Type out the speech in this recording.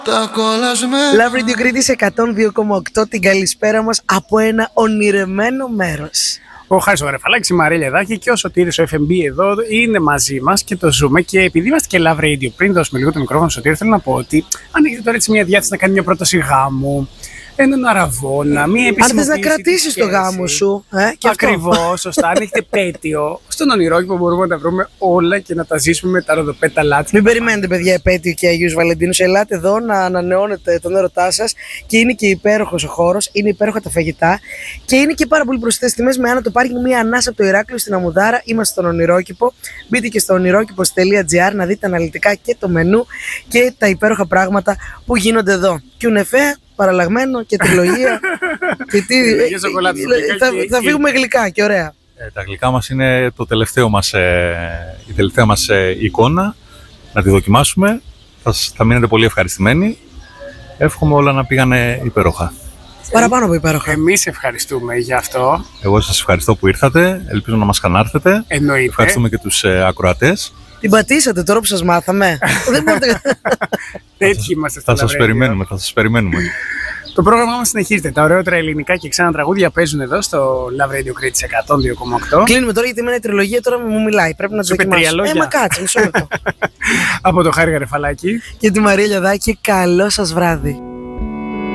Love Radio Κρήτης 102,8, την καλησπέρα μας από ένα ονειρεμένο μέρος. Ο Χάρης ο Γαρεφαλάκης, η Μαρία Λεδάκη και ο Σωτήρης ο FMB εδώ είναι μαζί μας και το ζούμε. Και επειδή είμαστε και Love Radio, πριν δώσουμε λίγο το μικρόφωνο στο Σωτήρη, θέλω να πω ότι αν έχετε τώρα έτσι μια διάθεση να κάνει μια πρόταση γάμου, έναν αραβόνα, μία επίσημη. Αν θες να κρατήσεις το γάμο σου. Ακριβώς, σωστά. Αν έχετε επέτειο, στον ονειρόκηπο μπορούμε να τα βρούμε όλα και να τα ζήσουμε με τα ροδοπέταλά της. Μην περιμένετε, παιδιά, επέτειο και Αγίους Βαλεντίνους. Ελάτε εδώ να ανανεώνετε τον έρωτά σας. Και είναι και υπέροχος ο χώρος, είναι υπέροχα τα φαγητά και είναι και πάρα πολύ προσιτές τιμές. Με Άννα το πάρκινγκ, μία ανάσα από το Ηράκλειο στην Αμμουδάρα. Είμαστε στον ονειρόκηπο. Μπείτε και στο ονειρόκηπος.gr να δείτε αναλυτικά και το μενού και τα υπέροχα πράγματα που γίνονται εδώ. Κιουνεφέ, παραλλαγμένο και τριλογία. Και τι, θα φύγουμε γλυκά και ωραία. Τα γλυκά μας είναι το τελευταίο μας, η τελευταία μας εικόνα. Να τη δοκιμάσουμε. Θα μείνετε πολύ ευχαριστημένοι. Εύχομαι όλα να πήγανε υπέροχα. Παραπάνω από υπέροχα. Εμείς ευχαριστούμε για αυτό. Εγώ σας ευχαριστώ που ήρθατε. Ελπίζω να μας ξανάρθετε. Εννοείται. Ευχαριστούμε και τους ακροατές. Την πατήσατε τώρα που σας μάθαμε. Δεν μπορείτε. Τέτοιοι είμαστε. Θα σας περιμένουμε. Το πρόγραμμά μας συνεχίζεται. Τα ωραιότερα ελληνικά και ξένα τραγούδια παίζουν εδώ στο Love Radio Κρήτης 102,8. Κλείνουμε τώρα γιατί με ένα τριλογία τώρα μου μιλάει. Πρέπει να το δοκιμάσω. Μα κάτσε, μισό λεπτό. Από το Χάρη Γαρεφαλάκη και τη Μαρία Λεδάκη, καλό σας βράδυ.